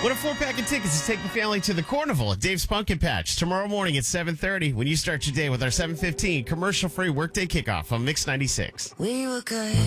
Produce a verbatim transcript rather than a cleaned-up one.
What a four pack of tickets to take the family to the carnival at Dave's Pumpkin Patch tomorrow morning at seven thirty when you start your day with our seven fifteen commercial-free workday kickoff on Mix ninety-six. We were good.